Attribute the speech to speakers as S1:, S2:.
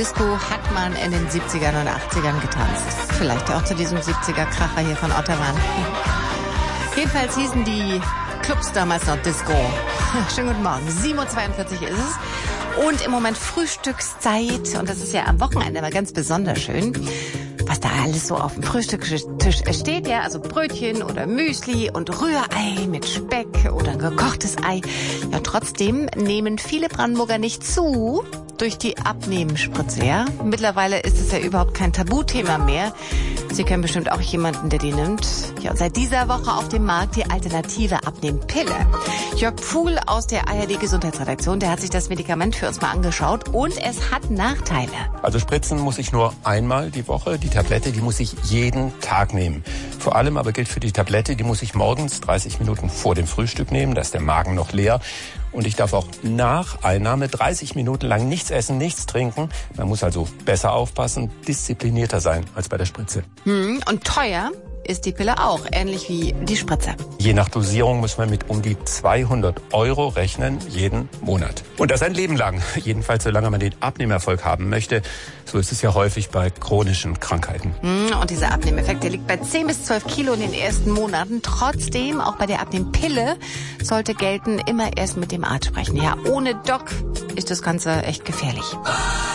S1: Disco hat man in den 70ern und 80ern getanzt. Vielleicht auch zu diesem 70er-Kracher hier von Otterwan. Jedenfalls hießen die Clubs damals noch Disco. Schönen guten Morgen. 7:42 Uhr ist es. Und im Moment Frühstückszeit. Und das ist ja am Wochenende immer ganz besonders schön. Was da alles so auf dem Frühstückstisch steht, ja, also Brötchen oder Müsli und Rührei mit Speck oder ein gekochtes Ei. Ja, trotzdem nehmen viele Brandenburger nicht zu durch die Abnehmspritze, ja. Mittlerweile ist es ja überhaupt kein Tabuthema mehr. Sie kennen bestimmt auch jemanden, der die nimmt. Ja, und seit dieser Woche auf dem Markt die alternative Abnehmpille. Jörg Pfuhl aus der ARD-Gesundheitsredaktion, der hat sich das Medikament für uns mal angeschaut und es hat Nachteile.
S2: Also spritzen muss ich nur einmal die Woche. Die Tablette, die muss ich jeden Tag nehmen. Vor allem aber gilt für die Tablette, die muss ich morgens 30 Minuten vor dem Frühstück nehmen. Da ist der Magen noch leer. Und ich darf auch nach Einnahme 30 Minuten lang nichts essen, nichts trinken. Man muss also besser aufpassen, disziplinierter sein als bei der Spritze.
S1: Und teuer ist die Pille auch, ähnlich wie die Spritze.
S2: Je nach Dosierung muss man mit um die 200 € rechnen, jeden Monat. Und das ein Leben lang. Jedenfalls, solange man den Abnehmerfolg haben möchte. So ist es ja häufig bei chronischen Krankheiten.
S1: Und dieser Abnehmeffekt, der liegt bei 10 bis 12 Kilo in den ersten Monaten. Trotzdem, auch bei der Abnehmpille, sollte gelten, immer erst mit dem Arzt sprechen. Ja, ohne Doc ist das Ganze echt gefährlich.